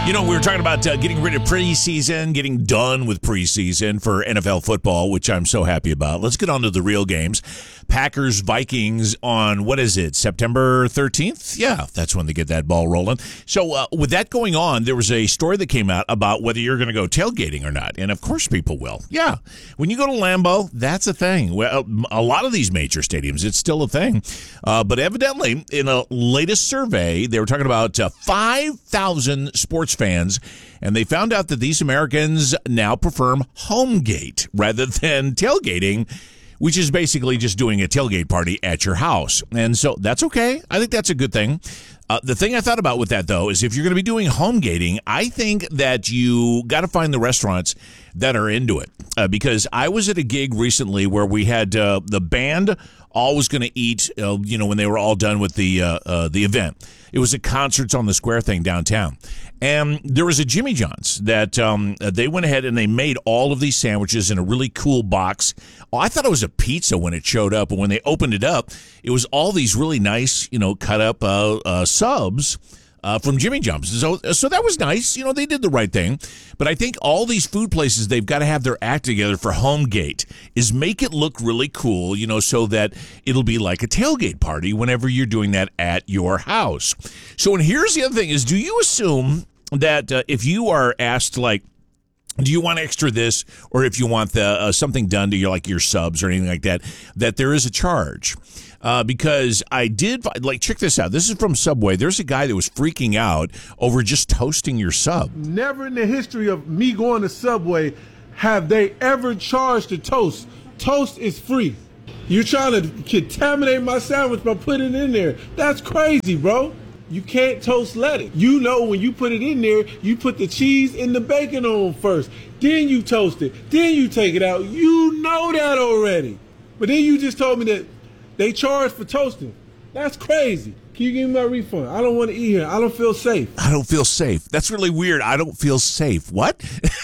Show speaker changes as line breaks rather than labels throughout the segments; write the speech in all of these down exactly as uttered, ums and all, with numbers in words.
You know, we were talking about uh, getting rid of preseason, getting done with preseason for N F L football, which I'm so happy about. Let's get on to the real games. Packers Vikings on, what is it, September thirteenth? Yeah, that's when they get that ball rolling. So uh, with that going on, there was a story that came out about whether you're going to go tailgating or not. And of course people will. Yeah. When you go to Lambeau, that's a thing. Well, a lot of these major stadiums, it's still a thing. Uh, but evidently, in a latest survey, they were talking about uh, five thousand sports fans, and they found out that these Americans now prefer home gate rather than tailgating, which is basically just doing a tailgate party at your house. And so that's okay. I think that's a good thing. Uh, the thing I thought about with that, though, is if you're going to be doing home gating, I think that you got to find the restaurants that are into it. Uh, because I was at a gig recently where we had uh, the band all was going to eat, uh, you know, when they were all done with the uh, uh, the event. It was a Concerts on the Square thing downtown. And there was a Jimmy John's that um, they went ahead and they made all of these sandwiches in a really cool box. Oh, I thought it was a pizza when it showed up. And when they opened it up, it was all these really nice, you know, cut up uh, uh, subs uh, from Jimmy John's. So, so that was nice. You know, they did the right thing. But I think all these food places, they've got to have their act together for home gate, is make it look really cool, you know, so that it'll be like a tailgate party whenever you're doing that at your house. So, and here's the other thing is, do you assume that uh, if you are asked, like, do you want extra this, or if you want the uh, something done to your, like your subs or anything like that, that there is a charge? Uh, because I did, like, check this out. This is from Subway. There's a guy that was freaking out over just toasting your sub.
Never in the history of me going to Subway have they ever charged to toast. Toast is free. You're trying to contaminate my sandwich by putting it in there. That's crazy, bro. You can't toast lettuce. You know when you put it in there, you put the cheese and the bacon on first. Then you toast it. Then you take it out. You know that already. But then you just told me that they charge for toasting. That's crazy. Can you give me my refund? I don't want to eat here. I don't feel safe.
I don't feel safe. That's really weird. I don't feel safe. What?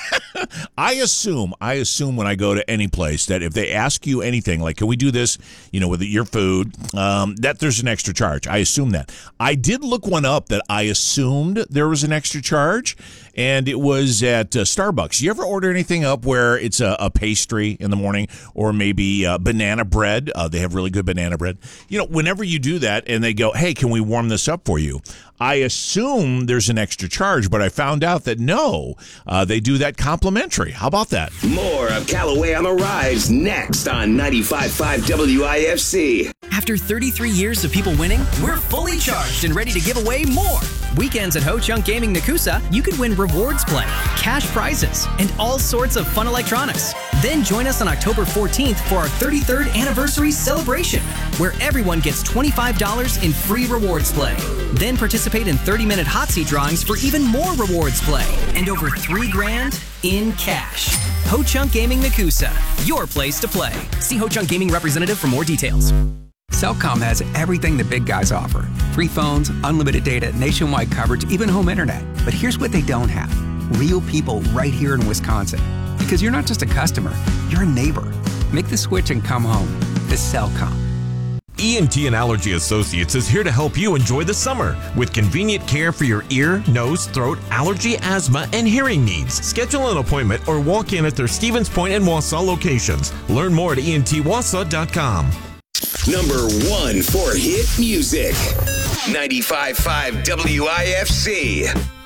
I assume, I assume when I go to any place that if they ask you anything, like, can we do this, you know, with your food, um, that there's an extra charge. I assume that. I did look one up that I assumed there was an extra charge, and it was at uh, Starbucks. You ever order anything up where it's a, a pastry in the morning, or maybe uh, banana bread? Uh, they have really good banana bread. You know, whenever you do that and they go, hey, can we warm this up for you? I assume there's an extra charge, but I found out that no, uh, they do that complimentary. How about that?
More of Callaway on the Rise next on ninety-five point five W I F C.
After thirty-three years of people winning, we're fully charged and ready to give away more. Weekends at Ho Chunk Gaming Nakusa, you could win rewards play, cash prizes, and all sorts of fun electronics. Then join us on October fourteenth for our thirty-third anniversary celebration, where everyone gets twenty-five dollars in free rewards play. Then participate in thirty-minute hot seat drawings for even more rewards play and over three grand in cash. Ho Chunk Gaming Nakusa, your place to play. See Ho Chunk Gaming representative for more details.
Cellcom has everything the big guys offer. Free phones, unlimited data, nationwide coverage, even home internet. But here's what they don't have. Real people right here in Wisconsin. Because you're not just a customer, you're a neighbor. Make the switch and come home to Cellcom.
E N T and Allergy Associates is here to help you enjoy the summer with convenient care for your ear, nose, throat, allergy, asthma, and hearing needs. Schedule an appointment or walk in at their Stevens Point and Wausau locations. Learn more at E N T Wausau dot com.
Number one for hit music. ninety-five point five W I F C.